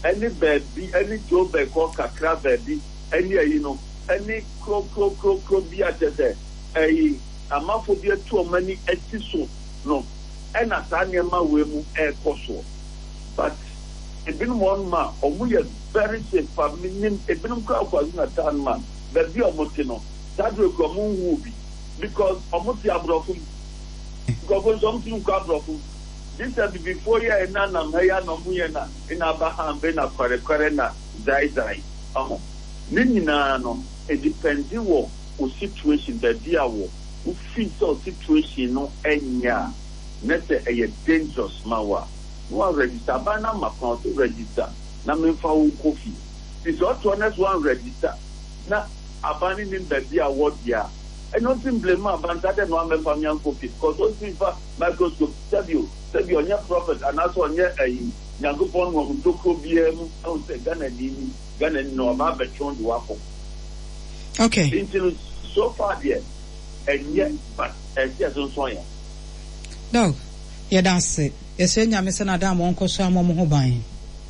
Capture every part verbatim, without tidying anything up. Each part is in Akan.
any baby, any job I call kakra baby, any you know, any cro cro cro cro be at the a amaphobia too many etiso no, and a tanyama wemu air coso. But a bin one man, or we are very safe for meaning a bin crowd was in a town man, that be a motino, that will come on will be because Omotia Brofum, govern something Gabrofum. This is before you and Nana Maya no Muyana in Abraham Bena Quarequarena, Zai Zai. Oh, Ninano, a depending war or situation that dear war, who fits our situation no enya, net a dangerous mawa. One register, Bana Macron to register, Namin coffee. This also honest one register. Now, abandoning the dear word ya. I don't think blame about that and one member young coffee because those people microscope tell you. Sabi on your prophet and also on your Yankupon will do B M out the Ghana Dini, Ghana no about Betron Waffle. Okay. So far, yes, and yet, but as yes, on Soya. No, yeah, that's it. Yes, you're missing a damn uncle Sam Mobile.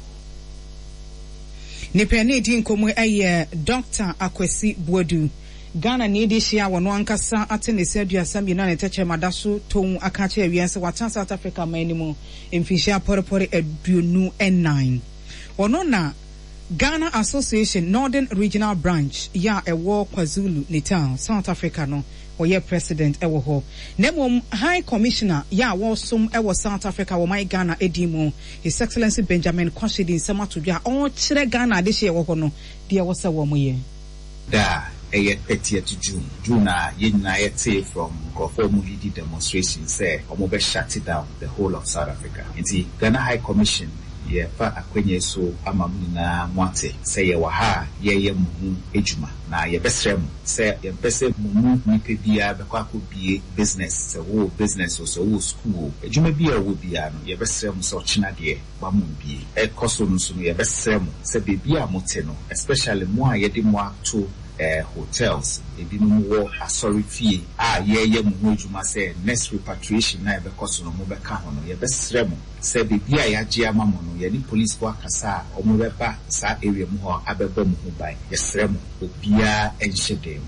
Nipeni Dinko, a Doctor Akwesi Bodu. Ghana ni this year wano ankasa ate ne sedu asam yina ne teche madaso ton akache awiase watan South Africa manimo emfishia porepore aduonu nine ono na Ghana Association Northern Regional Branch ya ewo KwaZulu Natal South Africa no oye president ewo ho nemo High Commissioner ya wo som ewo South Africa wo my Ghana edimo His Excellency Benjamin Kwashidi Nsamatodwa o kire Ghana de hye ewo ho no de wo se wo moye da a thirtieth June. June, you know, from Kofomu demonstration, say, or shut it down, the whole of South Africa. And the Ghana High Commission, yeah, fa akwenye so amamuna mwate, say, waha, ye ye mumu ejuma, na ye besrem, say, ye bese mumu nipebia, bekwaku be business, so wo business or so wo school, ejuma bia wo bia, no, ye besrem so china de, bamu bi, e koso nsuno, ye besrem, se bebia moteno, especially mwa ye di mwa to Uh, hotels, ebi no wo asori fie a ye ye mu adwuma say next repatriation na be koso no mo be ka ho no ye be srem say bebi a ya gie amamo no ye ni police for akasa o mo be ba sa area mu ho abeba mu ho bai ye srem obia enhedem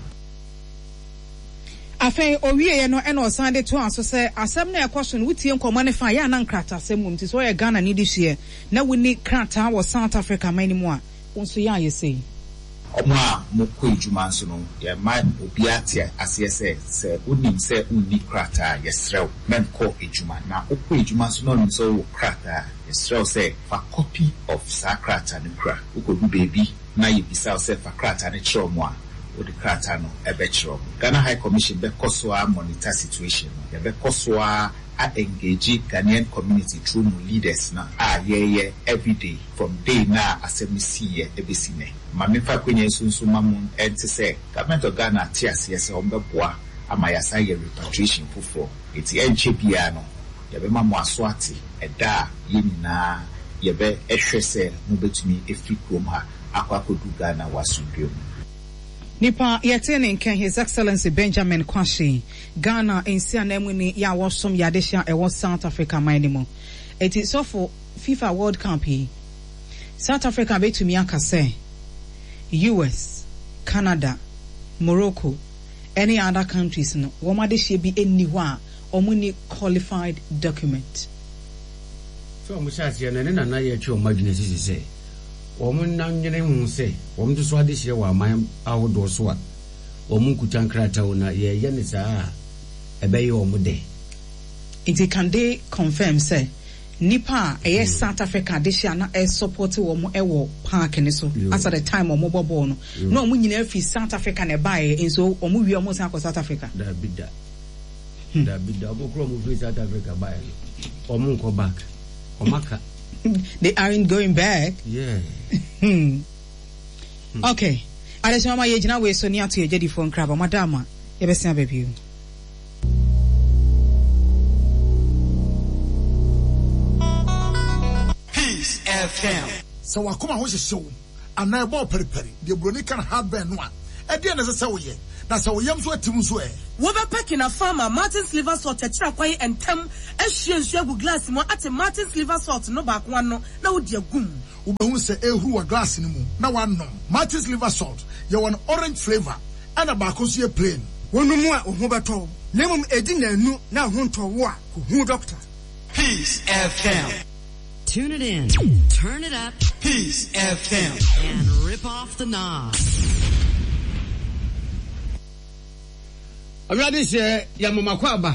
afei owie ye no e no sande to aso say asem na ekoso no wutie nkomo ne fa ya na nkrata asem mum ti so ye Ghana ni this year na woni krata wo South Africa mani mu a wonso ya ye say Oma moko ejuma nso no ye man obi ate ase se se unim se unni krata yesrew menko ejuma na okọ ejuma nso no nim so wo krata yesrew se fa copy of sakrata ne kra ukodu baby na ye bisa se fa krata ne kiro mo a wo de krata no ebe kiro Ghana High Commission be koso a monitor situation ye be koso a a engage Ghanaian community through leaders na a ye ye every day from day na assembly see ye ebesine mame fa kwenye sunsu mamun ente say government of Ghana tias yes ombeboa amayasa ye repatriation fufo eti enche bia no ye be mamu aswati eda ye nyina ye be ehwe se no betumi efi krom ha akwa kodu Ghana wasundwem Nipa yetene nken His Excellency Benjamin Kwashi Ghana ensia na emuni ya wosom yadesha ewo South Africa manimo eti so for FIFA World Cup South Africa betumi akase U S, Canada, Morocco, any other countries no woma de she bi eniwa omuni qualified document so mo sha se na na na ye twa madwene sisi se omun nan nyene hu se omun to so ade hye wa man awodo so a omun kutan krata wona ye ye ne saa ebeye omude it can they confirm say Nipa a South Africa this year na e support wo mo e wo park ni so as at the time o mo bobo no no mo nyina fi South Africa na buy and so o mo wi o mo san ko South Africa da bida da bida mo kro mo fi South Africa buy o mo ko back o maka they aren't going back yeah hmm. Okay ale mama ye jina we so ni ato ye jedi phone crab madama ye be sia baby F M. So wakoma ho hyehyɛ ana ebo periperi de broni kan hardware no a e de na se wo ye na se wo yam so atim so e wo be pack na farmer Martin's liver salt akira kwai entem ehwie nsu agu glass mo ate Martin's liver salt no ba ko ano na wo de agum wobɛhu sɛ ɛhuru wɔ glass no mu na wanom. Martin's liver salt yɛwɔ an orange flavor ɛna baako nso yɛ plain. Wɔnom a wo ho bɛtɔ na mmom ɛdi nanu na ho ntɔ wo a kohu doctor. Peace F M. Tune it in, turn it up, Peace F M, and rip off the knob. Awurade sɛ yɛmamakɔ aba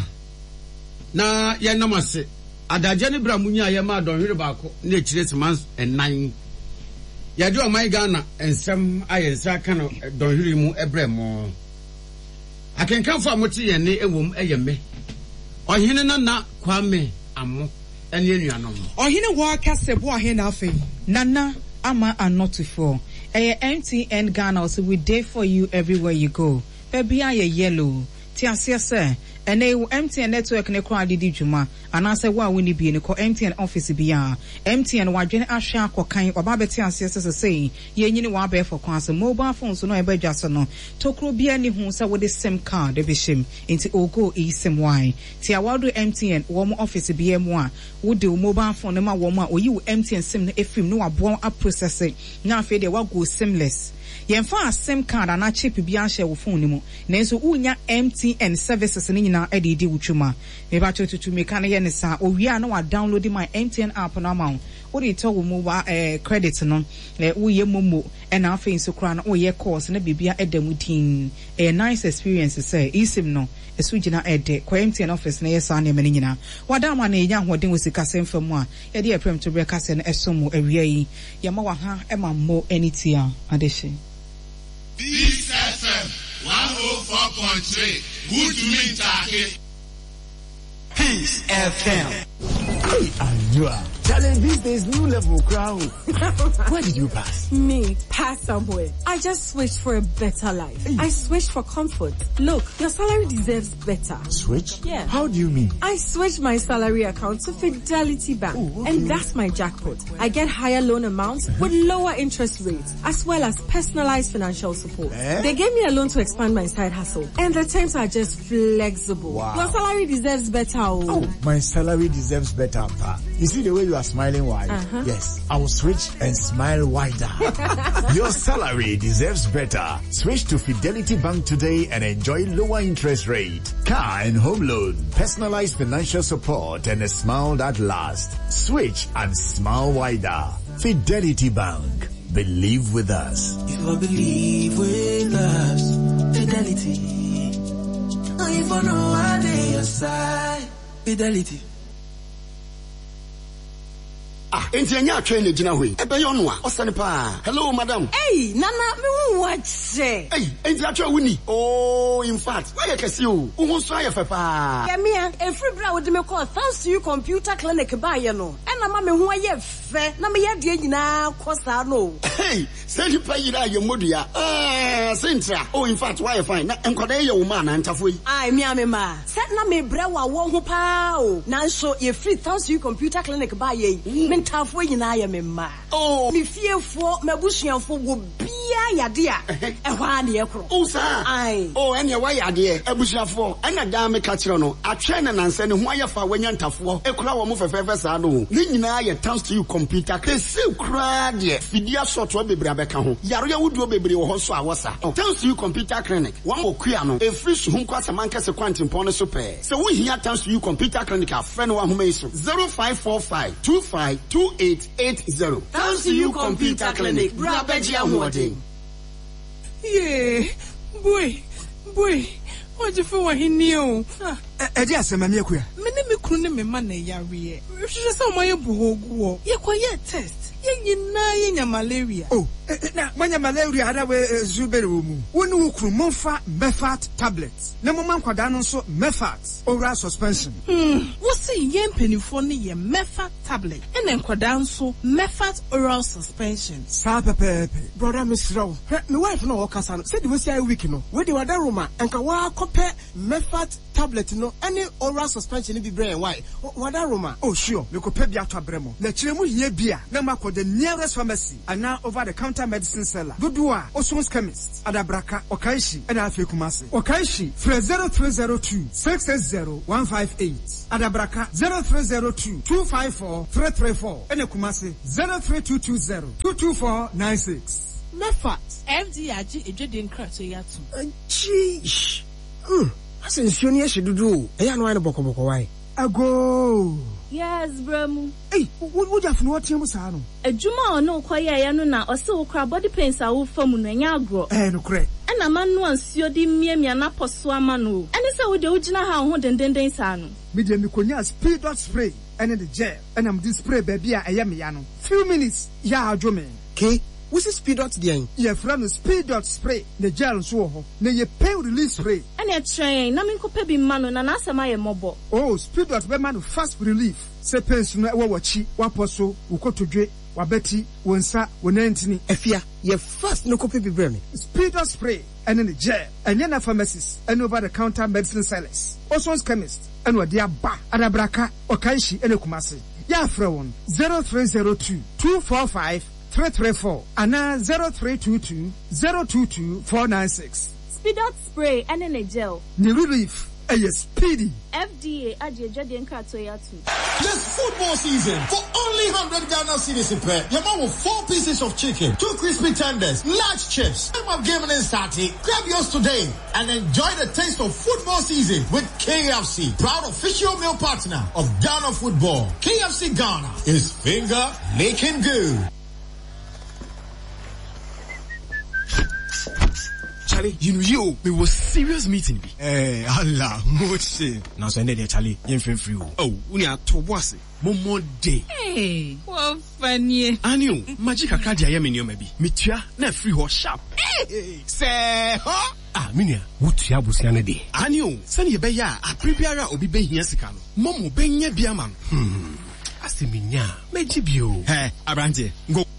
na yɛnam ase adagye ne bra munya yɛma adɔnhwere baako na ɛkyire sema ɛnan yɛde ɔman Ghana nsɛm ayɛ nsa ka no dɔnhwere mu ɛbrɛ mo akenkanfo a mote yɛn ne ɛwom ɛyɛ me ɔhene na na Kwame Amo ɛne anuanom ɔhene wɔ akasɛ bo ɔhene afei nana ama anotufo ɛyɛ M T N Ghana so we there for you everywhere you go baby ayɛ yellow ti aseɛ sɛ ɛnɛ M T N network ne kɔ adidi dwuma anaasɛ wo a wo ni bi ne kɔ M T N office bi a M T N wadwene ahwɛ akɔkan ɔba bɛte aseɛ sɛ sɛ yɛnyini wa abɛɛfo kwan so mobile phone so no ɛbɛdwa so no tokro bia ni hu sɛ wo de sim card ɛbɛhyɛm nti ogo e sim why ti awado M T N wo mo office bi mu a wo de mobile phone ma wo mo a oyi wo M T N sim no efim no wabo a process na afei de wago simless yɛmfa a sim card ana chip bi ahyɛ wo phone ni mu nanso unya M T N services ni nyina ɛde di wutwuma me ba tutu me kan yɛ ne sa owia na wa download my M T N app na ma wo de to wo mobile eh credit no eh wo ye momo ɛna afei nso kra na wo ye course na bibia ɛda mu tin a nice experience say eSIM no esu gina ɛde kɔ M T N office na yɛsa na me nyina wada ma na enya hoden wo sika semfa mu a yɛde yɛprem to breka se na ɛsomo awia yi yɛma wa ha ɛma mo anitia adehye Peace F M one oh four point three. Good to meet you. Peace F M. Hey, Anjua. Challenge these days, new level crowd. Where did you pass? Me, pass somewhere. I just switched for a better life. Hey. I switched for comfort. Look, your salary deserves better. Switch? Yeah. How do you mean? I switched my salary account to Fidelity Bank. Ooh, okay. And that's my jackpot. I get higher loan amounts with lower interest rates, as well as personalized financial support. Eh? They gave me a loan to expand my side hustle. And the terms are just flexible. Wow. Your salary deserves better. Oh, oh my salary deserves better, Pa. You see the way you are smiling wide? Uh-huh. Yes, I will switch and smile wider. Your salary deserves better. Switch to Fidelity Bank today and enjoy lower interest rate, car and home loan, personalized financial support, and a smile that lasts. Switch and smile wider. Fidelity Bank. Believe with us. If I believe with us, Fidelity. If I know I dey your side, Fidelity. Ah, enti anya atwe na gina hoi. Ebe yo no a, osane pa. Hello madam. Hey, nana, me hu what say. Hey, enti atwe wuni. Oh, in fact, why you kesi o? Wo so aye fa pa. Yeah, me a free bra wo de me call thanks to you computer clinic ba ye no. E na ma me hu aye fe, na me ye de nyina kosa no. Hey, say you pay ira ye modua. Ah, sentra. Oh, in fact, why you fine? Na enkoda ye wo ma na ntafo yi. Ai, me a me ma. Set na me bra wa wo ho pa o. Na so ye free thanks to you computer clinic ba ye. Mm. Tafo nyina ya me ma. Oh, me fiefo mabusuafo wo bia yade a ehwa na ye kro. Oh sir. Ai. Oh, ene wa yade abusuafo. Ena da me ka kire no. Atwe na nanse ne ho ayefa wanya ntafo. Ekura wo mo fefefe sa no. Ni nyina ye thanks to you computer. Kesi kura de fidia soto bebre abeka ho. Yaro ya wuduo bebre wo ho so awosa. Thanks to you computer clinic. One okua no. E free so hunko asamanka se kwantimpon no so pe. Se wo hia thanks to you computer clinic a friend wa homa iso. zero five four five two five two eight eight zero. Thanks to you computer clinic. Brabeji amwodin. Yeah, boy, boy. What you feel what he knew? Eh, just a mammy. Many me couldn't me money, Yari. If she just saw my boho, you quiet test. You na malaria. Oh, now when your malaria had a way Zuberum, one who could Monfa Mefat tablets. No man quadano so Mefat oral suspension. Hmm, what's a yen penny for me a Mefat tablet and then quadanso Mefat oral suspension. Sapa pepe, brother Miss Row. My wife no Casan said we say a week no. Where the Wadaruma and Kawa Cope Mefat tablet no any oral suspension be brain why what aroma oh sure me ko pɛ bi ato abrɛ mo na kyerɛ mu hia bi a na makɔ the nearest pharmacy and now over the counter medicine seller dodo a Osons chemist adabraka okaishi ɛna afɛ kumase okaishi frɛ zero three zero two six eight zero one five eight adabraka zero three zero two two five four three three four ɛna kumase zero three two two zero two two four nine six Mefat M D aji ejede nkrato yatu Jeez. Hmm. Asa nsuo ni ehye dudu. Eya no ane boko boko wai. Ago. Yes, Bremu. Hey, wo ja funu otie mu saa no. Adwuma ono koye ya no na ose wo kra body pains a wo fam no nya agro. Eh no kre. Ana manu ansuo di miamia na poso ama no. Ene se wo de ugina ha ho dendenden saa no. Me de me konya speed dot spray ene the gel. Ena me di spray ba bia eye me ya no. Few minutes ya adwo me. Okay. What's speed dot den? Yeah, from speed dot spray. The gel so ho. Na ye pain relief spray. And ye train na me nkopa bi mano na na asema ye mobo. Oh, speed dot be man fast relief. Se pains no e wo wachi, waposo, ukotodwe, wabeti, wonsa, wonantini. Efia, ye fast no kopa bi breme. Speed dot spray and in the gel. And ye na pharmacies and over the counter medicine sellers. Osons chemist and what dia ba adabraka okaishi ene kumase. Ya fra won zero three zero two two four five three three four and zero three two two zero two two four nine six. Speed out spray and in a gel. Ni relief. A speedy. F D A aje jadi nkrato ya tu. This football season for only one hundred Ghana cedis in prayer. Your mom with four pieces of chicken, two crispy tenders, large chips. I'm of gaming and starting. Grab yours today and enjoy the taste of football season with K F C, proud official meal partner of Ghana football. K F C Ghana is finger making good. Charlie, you know you, we was serious meeting. Eh, Allah, moche. Now so ended Charlie, you feel free. Oh, we are to was Momo day. Hey, what funny. Anio, magic a card I am in your maybe. Mitia, na free or sharp. Hey, say, huh? Ah, Minia, what ya was yana day. Anio, send ye beya, a prepare or be be yasikano. Momo benya biaman. Hmm. Asiminya, Mejibio. Hey, Abrante, go.